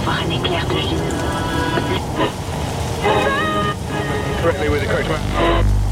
avoir un éclair de génie. Correctly with the correct one.